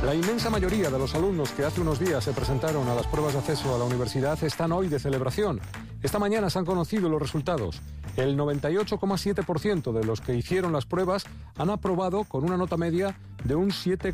La inmensa mayoría de los alumnos que hace unos días se presentaron a las pruebas de acceso a la universidad están hoy de celebración. Esta mañana se han conocido los resultados. El 98,7% de los que hicieron las pruebas han aprobado con una nota media de un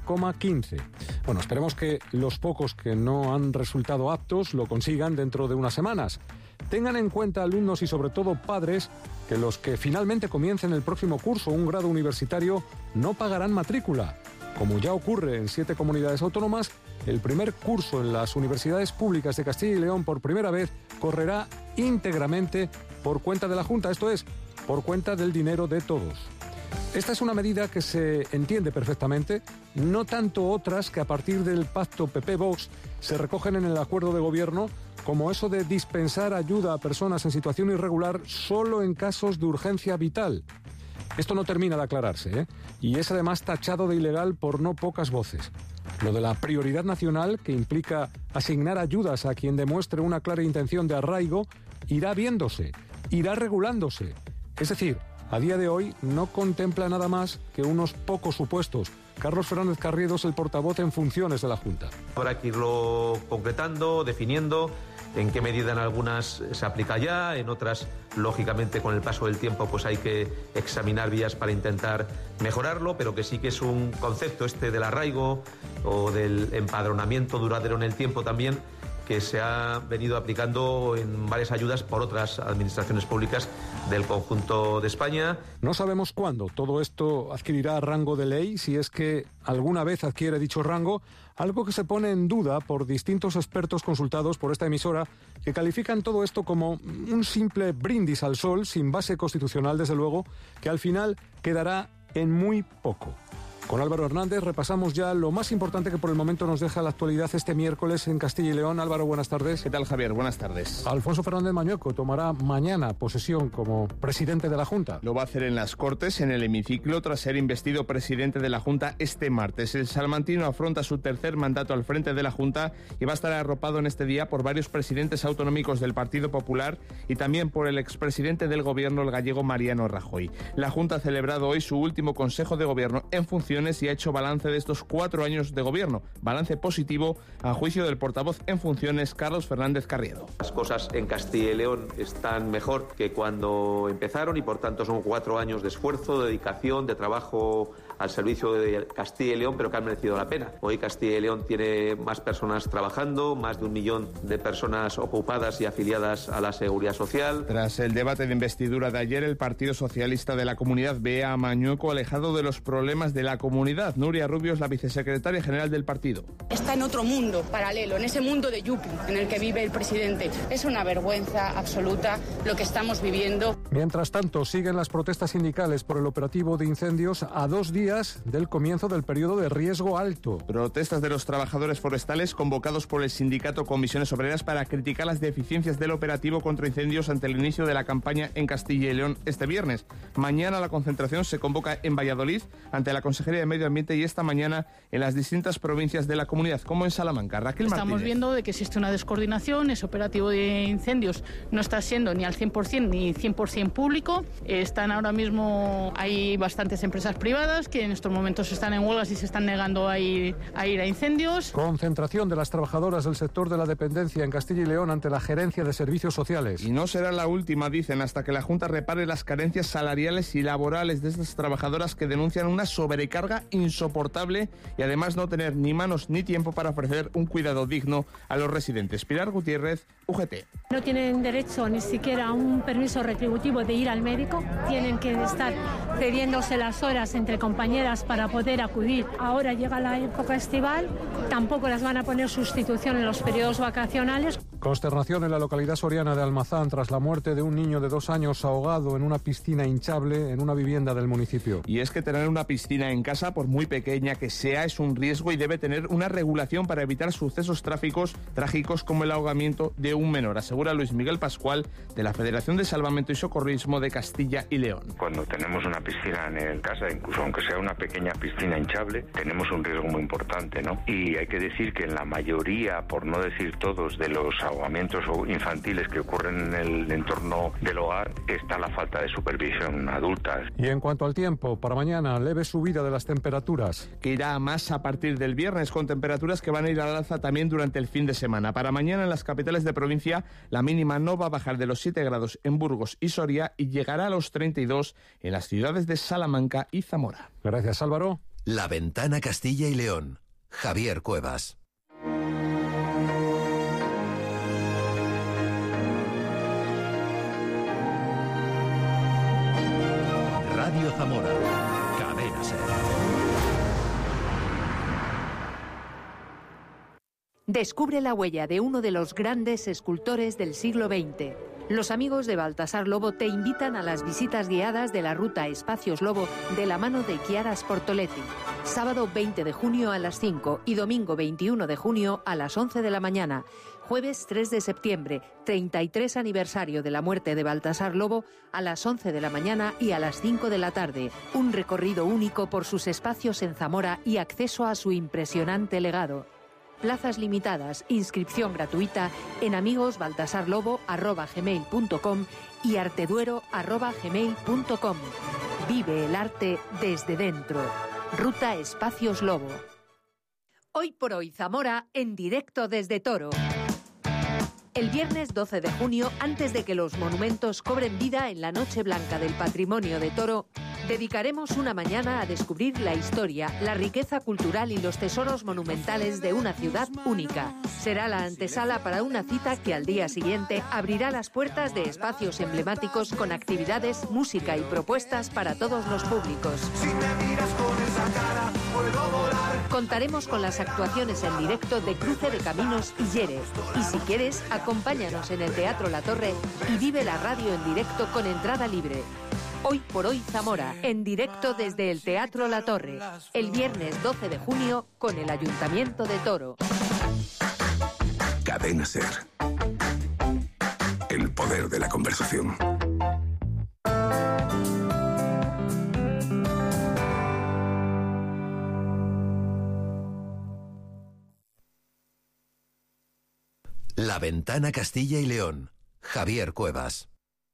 7,15. Bueno, esperemos que los pocos que no han resultado aptos lo consigan dentro de unas semanas. Tengan en cuenta, alumnos y sobre todo padres, que los que finalmente comiencen el próximo curso un grado universitario no pagarán matrícula. Como ya ocurre en 7 comunidades autónomas, el primer curso en las universidades públicas de Castilla y León por primera vez correrá íntegramente por cuenta de la Junta, esto es, por cuenta del dinero de todos. Esta es una medida que se entiende perfectamente, no tanto otras que a partir del pacto PP-Vox se recogen en el acuerdo de gobierno, como eso de dispensar ayuda a personas en situación irregular solo en casos de urgencia vital. Esto no termina de aclararse, ¿eh? Y es además tachado de ilegal por no pocas voces. Lo de la prioridad nacional, que implica asignar ayudas a quien demuestre una clara intención de arraigo, irá viéndose, irá regulándose. Es decir, a día de hoy no contempla nada más que unos pocos supuestos. Carlos Fernández Carriedo es el portavoz en funciones de la Junta. Habrá que irlo concretando, definiendo en qué medida en algunas se aplica ya, en otras, lógicamente, con el paso del tiempo pues hay que examinar vías para intentar mejorarlo, pero que sí que es un concepto este del arraigo o del empadronamiento duradero en el tiempo también, que se ha venido aplicando en varias ayudas por otras administraciones públicas del conjunto de España. No sabemos cuándo todo esto adquirirá rango de ley, si es que alguna vez adquiere dicho rango, algo que se pone en duda por distintos expertos consultados por esta emisora, que califican todo esto como un simple brindis al sol, sin base constitucional desde luego, que al final quedará en muy poco. Con Álvaro Hernández repasamos ya lo más importante que por el momento nos deja la actualidad este miércoles en Castilla y León. Álvaro, buenas tardes. ¿Qué tal, Javier? Buenas tardes. Alfonso Fernández Mañueco tomará mañana posesión como presidente de la Junta. Lo va a hacer en las Cortes, en el hemiciclo, tras ser investido presidente de la Junta este martes. El salmantino afronta su tercer mandato al frente de la Junta y va a estar arropado en este día por varios presidentes autonómicos del Partido Popular y también por el expresidente del Gobierno, el gallego Mariano Rajoy. La Junta ha celebrado hoy su último Consejo de Gobierno en funciones y ha hecho balance de estos 4 años de gobierno. Balance positivo, a juicio del portavoz en funciones, Carlos Fernández Carriedo. Las cosas en Castilla y León están mejor que cuando empezaron y por tanto son 4 años de esfuerzo, de dedicación, de trabajo al servicio de Castilla y León, pero que han merecido la pena. Hoy Castilla y León tiene más personas trabajando, más de 1 millón de personas ocupadas y afiliadas a la Seguridad Social. Tras el debate de investidura de ayer, el Partido Socialista de la Comunidad ve a Mañueco alejado de los problemas de la comunidad. Nuria Rubio es la vicesecretaria general del partido. Está en otro mundo paralelo, en ese mundo de Yupi en el que vive el presidente. Es una vergüenza absoluta lo que estamos viviendo. Mientras tanto, siguen las protestas sindicales por el operativo de incendios a 2 días del comienzo del periodo de riesgo alto. Protestas de los trabajadores forestales convocados por el sindicato Comisiones Obreras para criticar las deficiencias del operativo contra incendios ante el inicio de la campaña en Castilla y León este viernes. Mañana la concentración se convoca en Valladolid ante la Consejería de Medio Ambiente y esta mañana en las distintas provincias de la comunidad, como en Salamanca. Raquel Martínez. Estamos viendo de que existe una descoordinación, ese operativo de incendios no está siendo ni al 100% ni 100% público. Están ahora mismo, hay bastantes empresas privadas que en estos momentos están en huelgas y se están negando a ir a incendios. Concentración de las trabajadoras del sector de la dependencia en Castilla y León ante la Gerencia de Servicios Sociales. Y no será la última, dicen, hasta que la Junta repare las carencias salariales y laborales de estas trabajadoras que denuncian una sobrecarga insoportable y además no tener ni manos ni tiempo para ofrecer un cuidado digno a los residentes. Pilar Gutiérrez, UGT. No tienen derecho ni siquiera a un permiso retributivo de ir al médico. Tienen que estar cediéndose las horas entre compañeras para poder acudir. Ahora llega la época estival, tampoco las van a poner sustitución en los periodos vacacionales. Consternación en la localidad soriana de Almazán tras la muerte de un niño de 2 años ahogado en una piscina hinchable en una vivienda del municipio. Y es que tener una piscina en casa, por muy pequeña que sea, es un riesgo y debe tener una regulación para evitar sucesos trágicos como el ahogamiento de un menor, asegura Luis Miguel Pascual de la Federación de Salvamento y Socorrismo de Castilla y León. Cuando tenemos una piscina en casa, incluso aunque sea una pequeña piscina hinchable, tenemos un riesgo muy importante, ¿no? Y hay que decir que en la mayoría, por no decir todos, de los ahogamientos infantiles que ocurren en el entorno del hogar está la falta de supervisión adulta. Y en cuanto al tiempo, para mañana, leve subida de las temperaturas. Que irá a más a partir del viernes, con temperaturas que van a ir al alza también durante el fin de semana. Para mañana en las capitales de provincia, la mínima no va a bajar de los 7 grados en Burgos y Soria y llegará a los 32 en las ciudades de Salamanca y Zamora. Gracias, Álvaro. La Ventana Castilla y León. Javier Cuevas. Radio Zamora. Cadena SER. Descubre la huella de uno de los grandes escultores del siglo XX. Los amigos de Baltasar Lobo te invitan a las visitas guiadas de la ruta Espacios Lobo de la mano de Chiara Sportoletti. Sábado 20 de junio a las 5 y domingo 21 de junio a las 11 de la mañana. Jueves 3 de septiembre, 33 aniversario de la muerte de Baltasar Lobo, a las 11 de la mañana y a las 5 de la tarde. Un recorrido único por sus espacios en Zamora y acceso a su impresionante legado. Plazas limitadas, inscripción gratuita en amigosbaltasarlobo@gmail.com y arteduero@gmail.com. Vive el arte desde dentro. Ruta Espacios Lobo. Hoy por hoy Zamora en directo desde Toro. El viernes 12 de junio, antes de que los monumentos cobren vida en la Noche Blanca del Patrimonio de Toro, dedicaremos una mañana a descubrir la historia, la riqueza cultural y los tesoros monumentales de una ciudad única. Será la antesala para una cita que al día siguiente abrirá las puertas de espacios emblemáticos con actividades, música y propuestas para todos los públicos. Si me miras con esa cara, puedo volar. Contaremos con las actuaciones en directo de Cruce de Caminos y Yere. Y si quieres, acompáñanos en el Teatro La Torre y vive la radio en directo con entrada libre. Hoy por hoy Zamora, en directo desde el Teatro La Torre, el viernes 12 de junio con el Ayuntamiento de Toro. Cadena SER. El poder de la conversación. La Ventana Castilla y León. Javier Cuevas.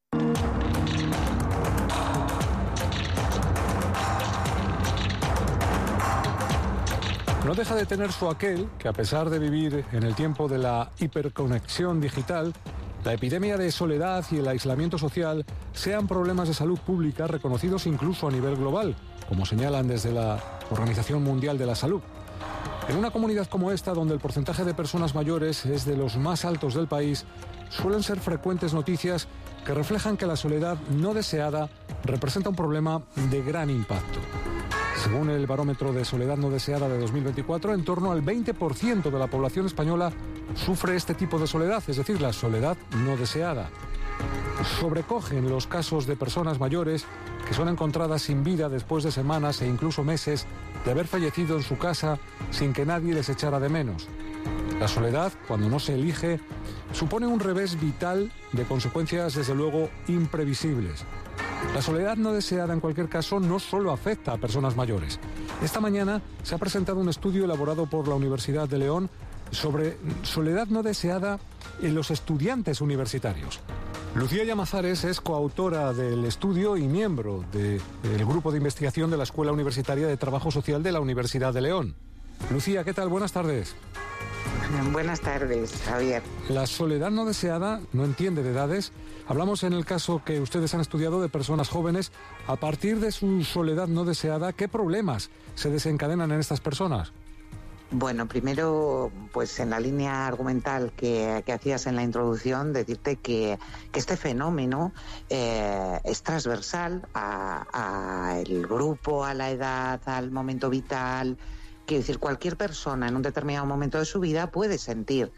No deja de tener su aquel que, a pesar de vivir en el tiempo de la hiperconexión digital, la epidemia de soledad y el aislamiento social sean problemas de salud pública reconocidos incluso a nivel global, como señalan desde la Organización Mundial de la Salud. En una comunidad como esta, donde el porcentaje de personas mayores es de los más altos del país, suelen ser frecuentes noticias que reflejan que la soledad no deseada representa un problema de gran impacto. Según el barómetro de soledad no deseada de 2024, en torno al 20% de la población española sufre este tipo de soledad, es decir, la soledad no deseada. Sobrecogen los casos de personas mayores que son encontradas sin vida después de semanas e incluso meses de haber fallecido en su casa sin que nadie les echara de menos. La soledad, cuando no se elige, supone un revés vital de consecuencias desde luego imprevisibles. La soledad no deseada, en cualquier caso, no solo afecta a personas mayores. Esta mañana se ha presentado un estudio elaborado por la Universidad de León sobre soledad no deseada en los estudiantes universitarios. Lucía Llamazares es coautora del estudio y miembro del grupo de investigación de la Escuela Universitaria de Trabajo Social de la Universidad de León. Lucía, ¿qué tal? Buenas tardes. Buenas tardes, Javier. La soledad no deseada no entiende de edades. Hablamos en el caso que ustedes han estudiado de personas jóvenes. A partir de su soledad no deseada, ¿qué problemas se desencadenan en estas personas? Bueno, primero, pues en la línea argumental que hacías en la introducción, decirte que este fenómeno es transversal a el grupo, a la edad, al momento vital. Quiero decir, cualquier persona en un determinado momento de su vida puede sentirse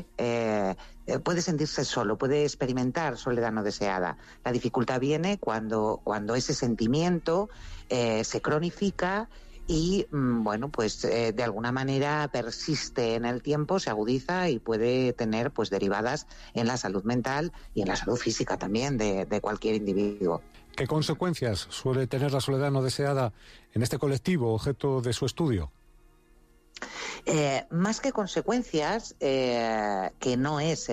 solo, puede experimentar soledad no deseada. La dificultad viene cuando ese sentimiento se cronifica y, de alguna manera persiste en el tiempo, se agudiza y puede tener pues derivadas en la salud mental y en la salud física también de cualquier individuo. ¿Qué consecuencias suele tener la soledad no deseada en este colectivo objeto de su estudio? Más que consecuencias, que no es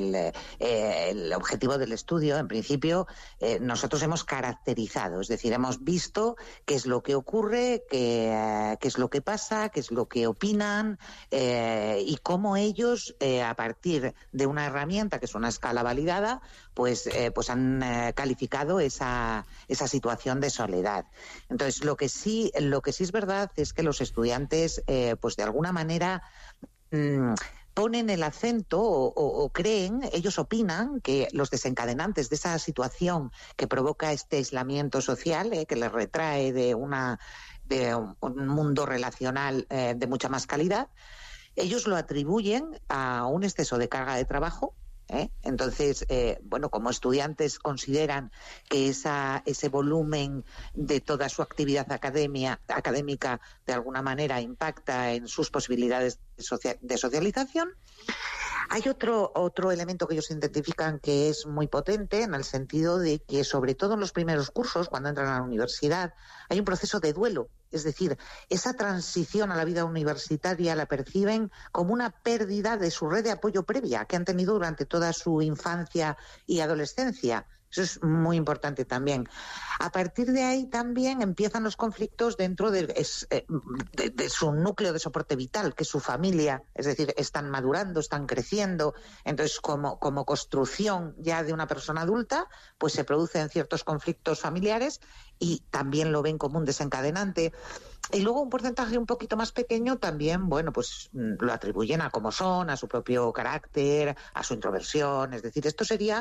el objetivo del estudio, en principio nosotros hemos caracterizado, es decir, hemos visto qué es lo que ocurre, qué es lo que pasa, qué es lo que opinan y cómo ellos, a partir de una herramienta que es una escala validada, pues han calificado esa situación de soledad. Entonces, lo que sí es verdad es que los estudiantes, pues de alguna manera ponen el acento o creen, ellos opinan que los desencadenantes de esa situación que provoca este aislamiento social, que les retrae de un mundo relacional de mucha más calidad, ellos lo atribuyen a un exceso de carga de trabajo. Entonces, como estudiantes consideran que ese volumen de toda su actividad académica de alguna manera impacta en sus posibilidades de socialización. Hay otro elemento que ellos identifican que es muy potente, en el sentido de que, sobre todo en los primeros cursos, cuando entran a la universidad, hay un proceso de duelo. Es decir, esa transición a la vida universitaria la perciben como una pérdida de su red de apoyo previa que han tenido durante toda su infancia y adolescencia. Eso es muy importante también. A partir de ahí también empiezan los conflictos dentro de su núcleo de soporte vital, que es su familia. Es decir, están madurando, están creciendo. Entonces, como construcción ya de una persona adulta, pues se producen ciertos conflictos familiares y también lo ven como un desencadenante. Y luego un porcentaje un poquito más pequeño también, pues lo atribuyen a cómo son, a su propio carácter, a su introversión. Es decir, esto sería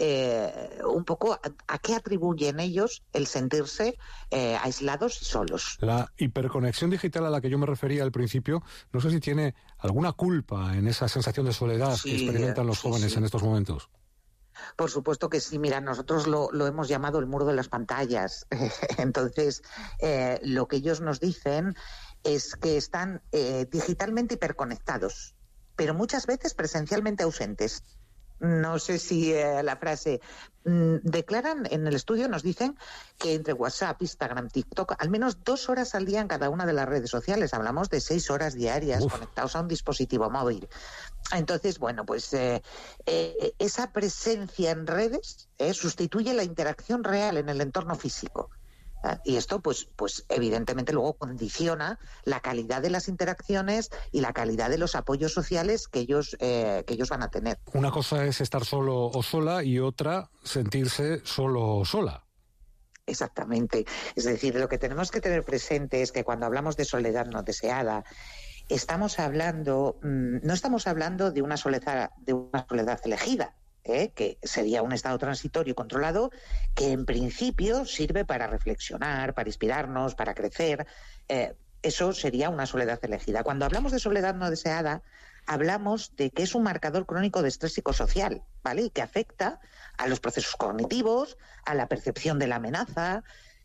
un poco a qué atribuyen ellos el sentirse aislados y solos. La hiperconexión digital a la que yo me refería al principio, no sé si tiene alguna culpa en esa sensación de soledad que experimentan los jóvenes en estos momentos. Por supuesto que sí. Mira, nosotros lo hemos llamado el muro de las pantallas. Entonces, lo que ellos nos dicen es que están digitalmente hiperconectados, pero muchas veces presencialmente ausentes. No sé si la frase declaran en el estudio, nos dicen que entre WhatsApp, Instagram, TikTok, al menos 2 horas al día en cada una de las redes sociales. Hablamos de 6 horas diarias conectados a un dispositivo móvil. Entonces, esa presencia en redes sustituye la interacción real en el entorno físico. Y esto, pues evidentemente luego condiciona la calidad de las interacciones y la calidad de los apoyos sociales que ellos van a tener. Una cosa es estar solo o sola y otra sentirse solo o sola. Exactamente. Es decir, lo que tenemos que tener presente es que cuando hablamos de soledad no deseada, no estamos hablando de una soledad elegida. Que sería un estado transitorio y controlado que en principio sirve para reflexionar, para inspirarnos, para crecer. Eso sería una soledad elegida. Cuando hablamos de soledad no deseada, hablamos de que es un marcador crónico de estrés psicosocial, ¿vale? Y que afecta a los procesos cognitivos, a la percepción de la amenaza,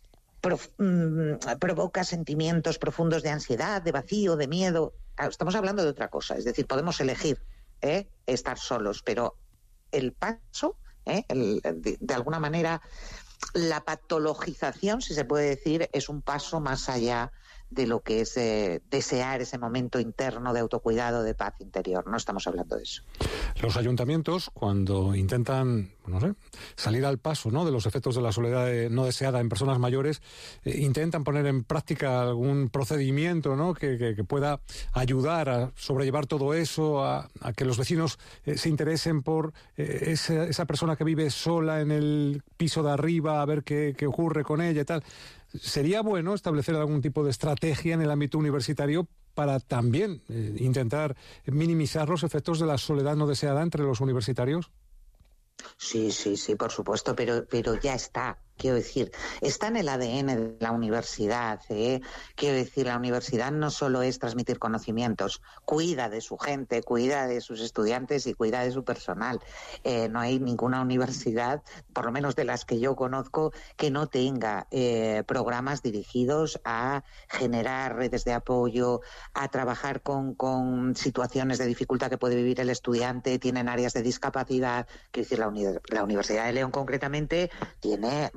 provoca sentimientos profundos de ansiedad, de vacío, de miedo. Estamos hablando de otra cosa, es decir, podemos elegir estar solos, pero el paso, de alguna manera, la patologización, si se puede decir, es un paso más allá de lo que es desear ese momento interno de autocuidado, de paz interior. No estamos hablando de eso. Los ayuntamientos, cuando intentan, salir al paso, de los efectos de la soledad no deseada en personas mayores, intentan poner en práctica algún procedimiento, que pueda ayudar a sobrellevar todo eso, a que los vecinos se interesen por esa persona que vive sola en el piso de arriba, a ver qué ocurre con ella y tal. ¿Sería bueno establecer algún tipo de estrategia en el ámbito universitario para también intentar minimizar los efectos de la soledad no deseada entre los universitarios? Sí, por supuesto, pero ya está. Quiero decir, está en el ADN de la universidad. Quiero decir, la universidad no solo es transmitir conocimientos, cuida de su gente, cuida de sus estudiantes y cuida de su personal. No hay ninguna universidad, por lo menos de las que yo conozco, que no tenga programas dirigidos a generar redes de apoyo, a trabajar con situaciones de dificultad que puede vivir el estudiante, tienen áreas de discapacidad. Quiero decir, la Universidad de León concretamente tiene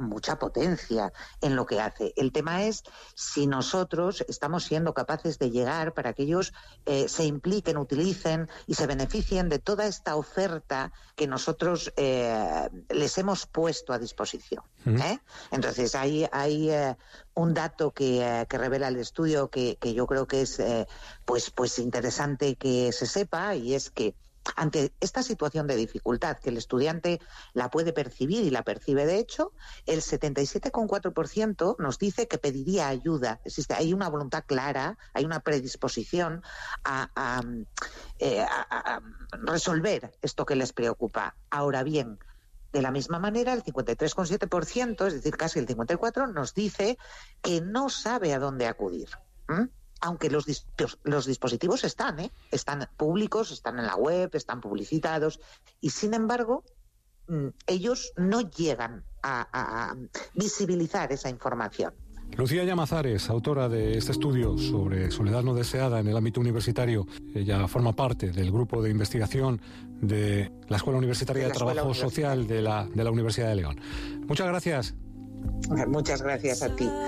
mucha potencia en lo que hace. El tema es si nosotros estamos siendo capaces de llegar para que ellos se impliquen, utilicen y se beneficien de toda esta oferta que nosotros les hemos puesto a disposición. Entonces hay un dato que revela el estudio que yo creo que es pues interesante que se sepa, y es que ante esta situación de dificultad que el estudiante la puede percibir y la percibe de hecho, el 77,4% nos dice que pediría ayuda. Hay una voluntad clara, hay una predisposición a resolver esto que les preocupa. Ahora bien, de la misma manera, el 53,7%, es decir, casi el 54%, nos dice que no sabe a dónde acudir. Aunque los dispositivos están públicos, están en la web, están publicitados, y sin embargo ellos no llegan a visibilizar esa información. Lucía Llamazares, autora de este estudio sobre soledad no deseada en el ámbito universitario. Ella forma parte del grupo de investigación de la Escuela Universitaria de Trabajo Social de la Universidad de León. Muchas gracias. Muchas gracias a ti.